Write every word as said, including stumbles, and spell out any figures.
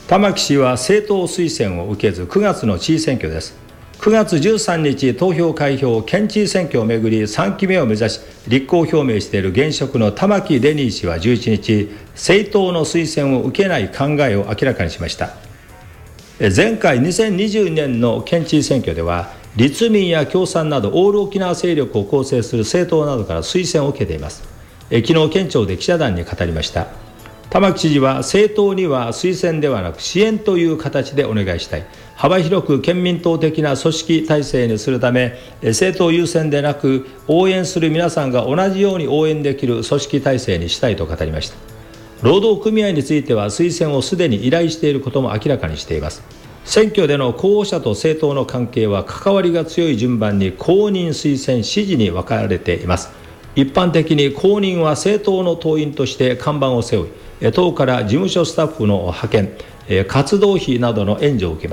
玉木氏は政党推薦を受けずくがつの知事選挙です。くがつじゅうさんにち投票開票県知事選挙をめぐりさんきめを目指し立候補表明している現職の玉木デニー氏はじゅういちにち、政党の推薦を受けない考えを明らかにしました。前回にせんにじゅうねんの県知事選挙では立民や共産などオール沖縄勢力を構成する政党などから推薦を受けています。昨日県庁で記者団に語りました。玉木知事は政党には推薦ではなく支援という形でお願いしたい、幅広く県民党的な組織体制にするため政党優先でなく応援する皆さんが同じように応援できる組織体制にしたいと語りました。労働組合については推薦をすでに依頼していることも明らかにしています。選挙での候補者と政党の関係は関わりが強い順番に公認、推薦、支持に分かれています。一般的に公認は政党の党員として看板を背負い、党から事務所スタッフの派遣、活動費などの援助を受けます。